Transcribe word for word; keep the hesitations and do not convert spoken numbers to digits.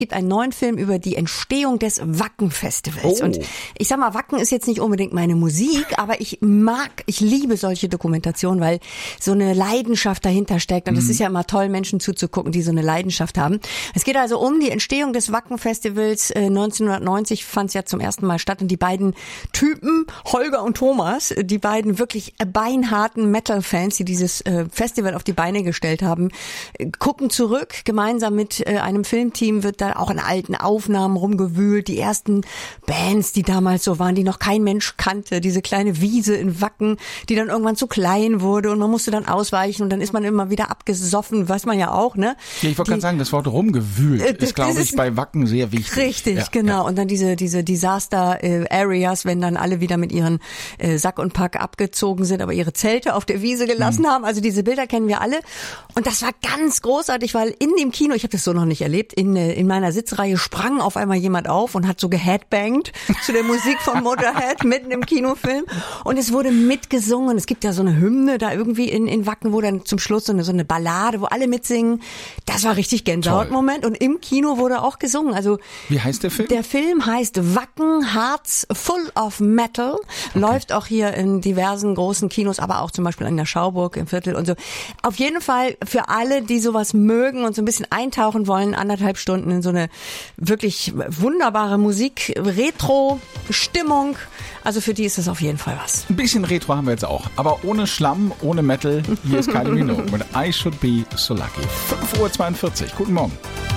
gibt einen neuen Film über die Entstehung des Wacken-Festivals. Oh. Und ich sag mal, Wacken ist jetzt nicht unbedingt meine Musik, aber ich mag, ich liebe solche Dokumentationen, weil so eine Leidenschaft dahinter steckt. Und es Mhm. ist ja immer toll, Menschen zuzugucken, die so eine Leidenschaft haben. Es geht also um die Entstehung des Wacken-Festivals. Äh, neunzehnhundertneunzig fand es ja zum ersten Mal statt. Und die beiden Typen, Holger und Thomas, die beiden wirklich beinharten Metal-Fans, die dieses äh, Festival auf die Beine gestellt haben, äh, gucken zurück. Gemeinsam mit äh, einem Filmteam wird da auch in alten Aufnahmen rumgewühlt. Die ersten Bands, die damals so waren, die noch kein Mensch kannte. Diese kleine Wiese in Wacken, die dann irgendwann zu klein wurde und man musste dann ausweichen und dann ist man immer wieder abgesoffen, weiß man ja auch, ne? Ja, ich wollte gerade sagen, das Wort rumgewühlt Äh, ist, glaube ich, bei Wacken sehr wichtig. Richtig, ja, genau. Ja. Und dann diese diese Disaster äh, Areas, wenn dann alle wieder mit ihren äh, Sack und Pack abgezogen sind, aber ihre Zelte auf der Wiese gelassen mhm. haben. Also diese Bilder kennen wir alle. Und das war ganz großartig, weil in dem Kino, ich habe das so noch nicht erlebt, in in meiner Sitzreihe sprang auf einmal jemand auf und hat so geheadbangt zu der Musik von Motorhead mitten im Kinofilm. Und es wurde mitgesungen. Es gibt ja so eine Hymne da irgendwie in in Wacken, wo dann zum Schluss so eine so eine Ballade, wo alle mitsingen. Das war richtig Gänsehautmoment. Und im Kino wurde auch gesungen. Also wie heißt der Film? Der Film heißt Wacken Hearts Full of Metal. Okay. Läuft auch hier in diversen großen Kinos, aber auch zum Beispiel in der Schauburg im Viertel und so. Auf jeden Fall für alle, die sowas mögen und so ein bisschen eintauchen wollen, anderthalb Stunden in so eine wirklich wunderbare Musik, Retro-Stimmung. Also für die ist das auf jeden Fall was. Ein bisschen Retro haben wir jetzt auch, aber ohne Schlamm, ohne Metal. Hier ist Kylie Minogue mit I Should Be So Lucky. fünf Uhr zweiundvierzig. Guten Morgen.